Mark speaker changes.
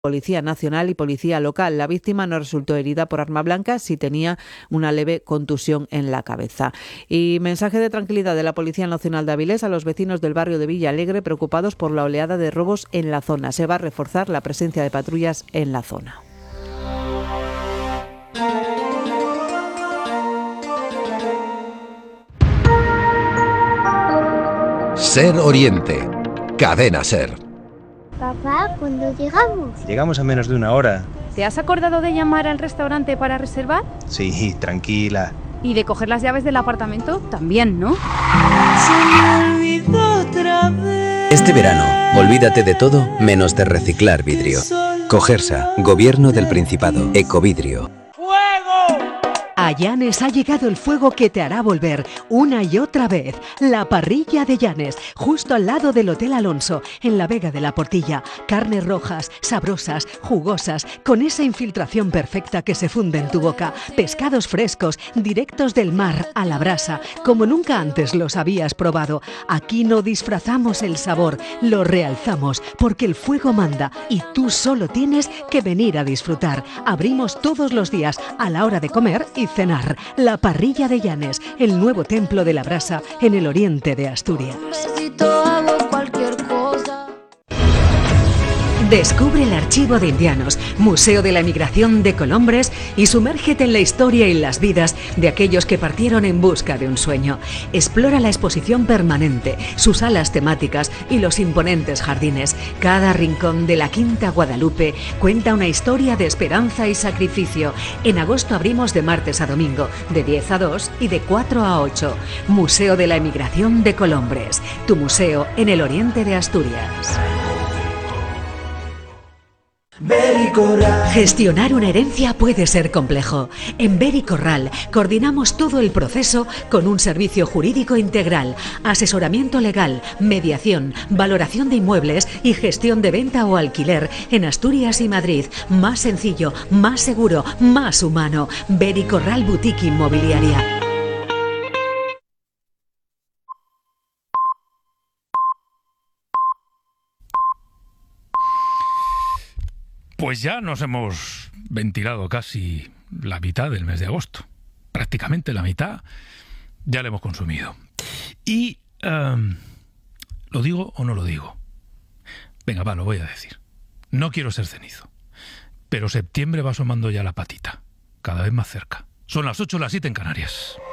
Speaker 1: Policía Nacional y Policía Local. La víctima no resultó herida por arma blanca, sí tenía una leve contusión en la cabeza. Y mensaje de tranquilidad de la Policía Nacional de Avilés a los vecinos del barrio de Villa Alegre preocupados por la oleada de robos en la zona. Se va a reforzar la presencia de patrullas en la zona.
Speaker 2: Ser Oriente, Cadena Ser.
Speaker 3: Papá, ¿cuándo llegamos?
Speaker 4: Llegamos a menos de una hora.
Speaker 5: ¿Te has acordado de llamar al restaurante para reservar?
Speaker 4: Sí, tranquila.
Speaker 5: ¿Y de coger las llaves del apartamento? También, ¿no?
Speaker 6: Este verano, olvídate de todo menos de reciclar vidrio. Cogersa, Gobierno del Principado, Ecovidrio.
Speaker 7: A Llanes ha llegado el fuego que te hará volver una y otra vez. La parrilla de Llanes, justo al lado del Hotel Alonso, en la Vega de la Portilla. Carnes rojas, sabrosas, jugosas, con esa infiltración perfecta que se funde en tu boca. Pescados frescos, directos del mar a la brasa, como nunca antes los habías probado. Aquí no disfrazamos el sabor, lo realzamos, porque el fuego manda y tú solo tienes que venir a disfrutar. Abrimos todos los días a la hora de comer y cenar. La parrilla de Llanes, el nuevo templo de la brasa en el oriente de Asturias. Descubre el Archivo de Indianos, Museo de la Emigración de Colombres, y sumérgete en la historia y las vidas de aquellos que partieron en busca de un sueño. Explora la exposición permanente, sus salas temáticas y los imponentes jardines. Cada rincón de la Quinta Guadalupe cuenta una historia de esperanza y sacrificio. En agosto abrimos de martes a domingo, de 10 a 2 y de 4 a 8. Museo de la Emigración de Colombres, tu museo en el oriente de Asturias. Gestionar una herencia puede ser complejo. En Bericorral coordinamos todo el proceso con un servicio jurídico integral, asesoramiento legal, mediación, valoración de inmuebles y gestión de venta o alquiler en Asturias y Madrid. Más sencillo, más seguro, más humano. Bericorral Boutique Inmobiliaria.
Speaker 8: Pues ya nos hemos ventilado casi la mitad del mes de agosto. Prácticamente la mitad ya la hemos consumido. Y, ¿lo digo o no lo digo? Venga, va, lo voy a decir. No quiero ser cenizo, pero septiembre va asomando ya la patita, cada vez más cerca. Son las 8, las 7 en Canarias.